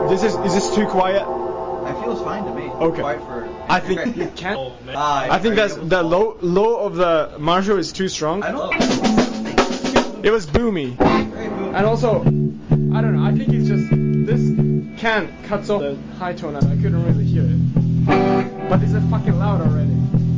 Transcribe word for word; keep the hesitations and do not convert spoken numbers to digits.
This is is this too quiet? It feels fine to me. Okay. Quiet for. I think you can. Uh, I think that's the low low of the Marshall is too strong. I don't. It was boomy. And also, I don't know. I think it's just this can cuts off the high tone, and I couldn't really hear it. But it's a fucking loud already.